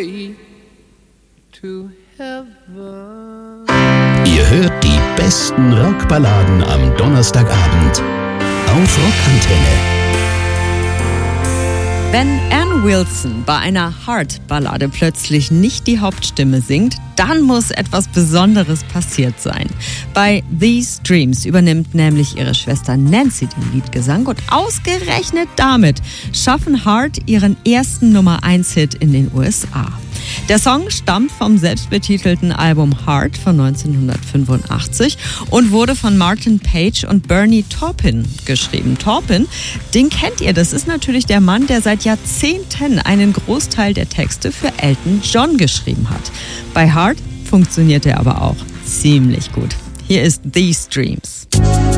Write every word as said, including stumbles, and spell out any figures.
way to heaven. Ihr hört die besten Rockballaden am Donnerstagabend auf Rockantenne. Wenn Ann Wilson bei einer Heart-Ballade plötzlich nicht die Hauptstimme singt, dann muss etwas Besonderes passiert sein. Bei These Dreams übernimmt nämlich ihre Schwester Nancy den Liedgesang und ausgerechnet damit schaffen Heart ihren ersten Nummer eins Hit in den U S A. Der Song stammt vom selbstbetitelten Album Heart von neunzehnhundertfünfundachtzig und wurde von Martin Page und Bernie Taupin geschrieben. Taupin, den kennt ihr, das ist natürlich der Mann, der seit Jahrzehnten einen Großteil der Texte für Elton John geschrieben hat. Bei Heart funktioniert er aber auch ziemlich gut. Hier ist These Dreams.